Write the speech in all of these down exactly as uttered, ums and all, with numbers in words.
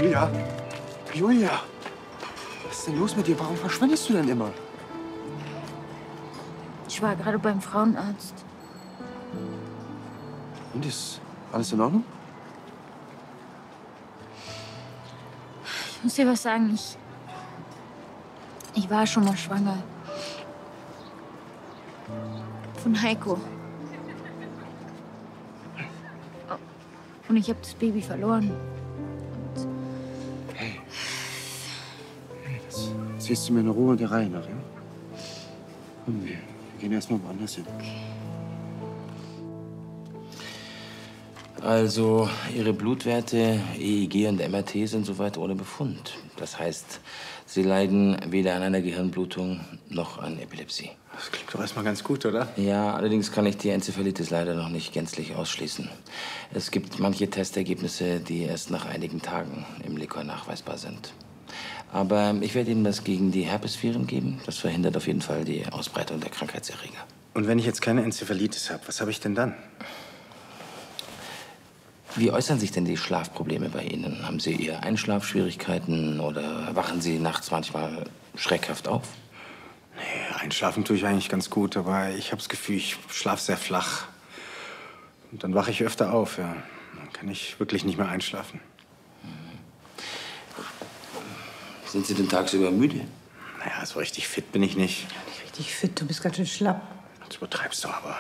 Julia. Julia. Was ist denn los mit dir? Warum verschwindest du denn immer? Ich war gerade beim Frauenarzt. Und ist alles in Ordnung? Ich muss dir was sagen. Ich, ich war schon mal schwanger. Von Heiko. Und ich habe das Baby verloren. Und hey. Hey, das erzählst du mir in Ruhe der Reihe nach, ja? Komm, wir, wir gehen erst mal woanders hin. Okay. Also, Ihre Blutwerte, E E G und M R T sind soweit ohne Befund. Das heißt, Sie leiden weder an einer Gehirnblutung noch an Epilepsie. Das klingt doch erstmal ganz gut, oder? Ja, allerdings kann ich die Enzephalitis leider noch nicht gänzlich ausschließen. Es gibt manche Testergebnisse, die erst nach einigen Tagen im Liquor nachweisbar sind. Aber ich werde Ihnen was gegen die Herpesviren geben. Das verhindert auf jeden Fall die Ausbreitung der Krankheitserreger. Und wenn ich jetzt keine Enzephalitis habe, was habe ich denn dann? Wie äußern sich denn die Schlafprobleme bei Ihnen? Haben Sie eher Einschlafschwierigkeiten oder wachen Sie nachts manchmal schreckhaft auf? Nee, einschlafen tue ich eigentlich ganz gut, aber ich habe das Gefühl, ich schlafe sehr flach. Und dann wache ich öfter auf, ja. Dann kann ich wirklich nicht mehr einschlafen. Sind Sie denn tagsüber müde? Naja, so richtig fit bin ich nicht. Ja, nicht richtig fit, du bist ganz schön schlapp. Das übertreibst du aber.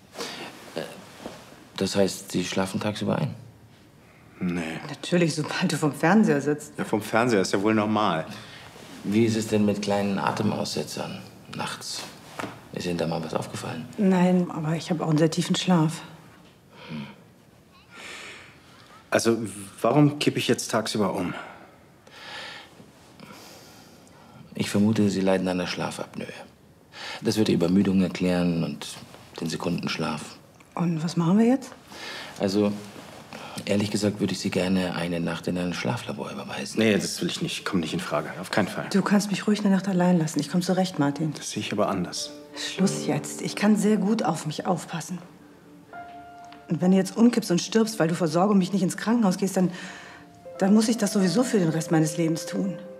Das heißt, Sie schlafen tagsüber ein? Nee. Natürlich, sobald du vom Fernseher sitzt. Ja, vom Fernseher ist ja wohl normal. Wie ist es denn mit kleinen Atemaussetzern nachts? Ist Ihnen da mal was aufgefallen? Nein, aber ich habe auch einen sehr tiefen Schlaf. Hm. Also, warum kippe ich jetzt tagsüber um? Ich vermute, Sie leiden an der Schlafapnoe. Das wird die Übermüdung erklären und den Sekundenschlaf. Und was machen wir jetzt? Also, ehrlich gesagt, würde ich Sie gerne eine Nacht in ein Schlaflabor überweisen. Nee, das will ich nicht. Kommt nicht in Frage. Auf keinen Fall. Du kannst mich ruhig eine Nacht allein lassen. Ich komme zurecht, Martin. Das sehe ich aber anders. Schluss jetzt. Ich kann sehr gut auf mich aufpassen. Und wenn du jetzt umkippst und stirbst, weil du vor Sorge um mich nicht ins Krankenhaus gehst, dann, dann muss ich das sowieso für den Rest meines Lebens tun.